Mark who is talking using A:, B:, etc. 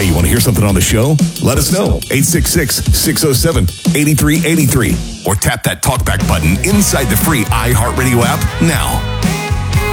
A: Hey, you want to hear something on the show? Let us know. 866-607-8383. Or tap that talkback button inside the free iHeartRadio app now.